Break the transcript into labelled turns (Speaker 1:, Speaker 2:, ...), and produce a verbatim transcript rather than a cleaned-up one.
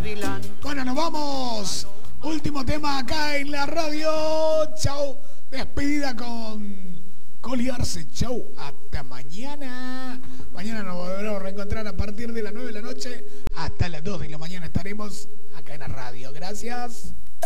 Speaker 1: gavilán.
Speaker 2: Bueno, nos vamos. Último tema acá en la radio. Chau. Despedida con Coliarse. Chau. Hasta mañana. Mañana nos volveremos a reencontrar a partir de las nueve de la noche. Hasta las dos de la mañana estaremos acá en la radio. Gracias.